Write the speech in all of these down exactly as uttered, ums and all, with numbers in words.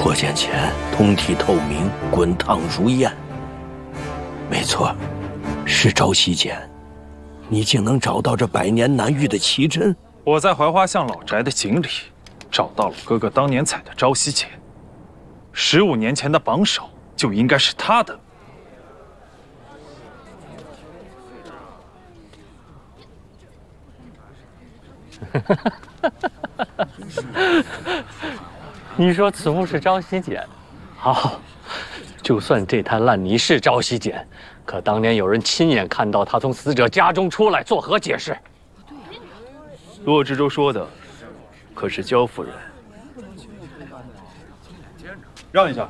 破茧前通体透明，滚烫如焰。没错，是朝夕间，你竟能找到这百年难遇的奇珍。 我在槐花巷老宅的井里找到了哥哥当年采的朝夕剪，十五年前的榜首就应该是他的。 你说此物是朝夕剪，好，就算这滩烂泥是朝夕剪，可当年有人亲眼看到他从死者家中出来，作何解释？ 骆知州说的可是焦夫人？ 让一下。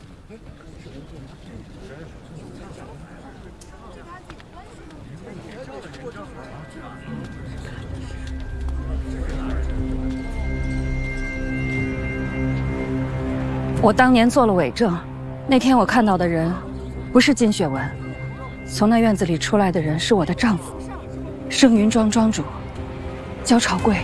我当年做了伪证，那天我看到的人不是金雪文，从那院子里出来的人是我的丈夫，盛云庄庄主焦朝贵。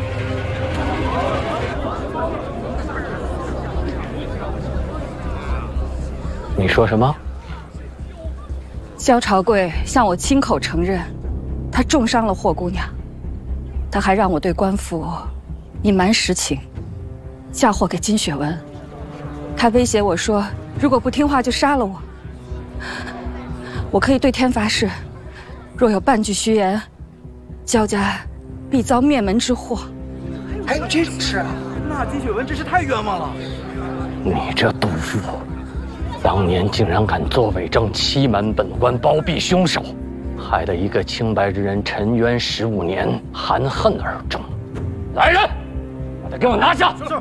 你说什么？ 焦朝贵向我亲口承认，他重伤了霍姑娘，他还让我对官府隐瞒实情，嫁祸给金雪文。他威胁我说，如果不听话就杀了我。我可以对天发誓，若有半句虚言，焦家必遭灭门之祸。 还有这种事？那金雪文真是太冤枉了。 你这毒妇，当年竟然敢作伪证欺瞒本官，包庇凶手，害得一个清白之人沉冤十五年，含恨而终。来人，把他给我拿下！是。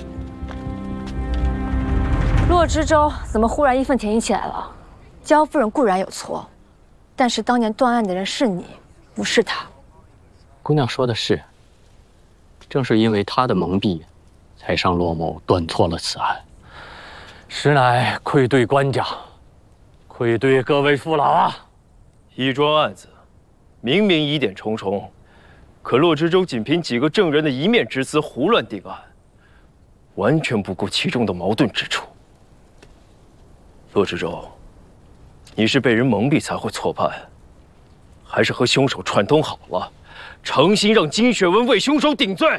骆知州怎么忽然义愤填膺起来了？焦夫人固然有错，但是当年断案的人是你，不是他。 姑娘说的是，正是因为她的蒙蔽，才让骆某断错了此案，实乃愧对官家，愧对各位父老啊！ 一桩案子，明明疑点重重，可骆知州仅凭几个证人的一面之词胡乱定案，完全不顾其中的矛盾之处。骆知州，你是被人蒙蔽才会错判，还是和凶手串通好了，诚心让金雪文为凶手顶罪？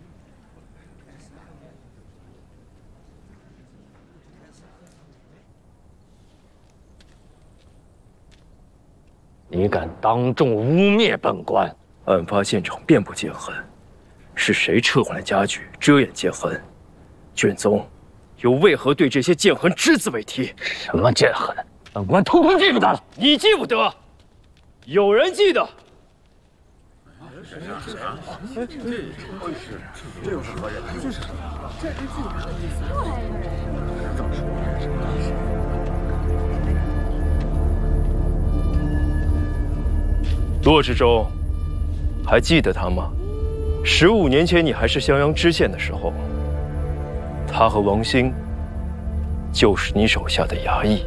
你敢当众污蔑本官？ 案发现场遍布剑痕，是谁撤换了家具遮掩剑痕？卷宗又为何对这些剑痕只字未提？ 什么剑痕？本官通通记不得了。 你记不得，有人记得。这又是何人？这是这这又来一个人。骆知州，还记得他吗？十五年前你还是襄阳知县的时候，他和王兴就是你手下的衙役。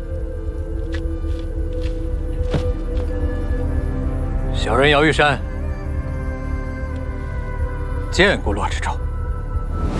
小人姚玉山见过骆知州。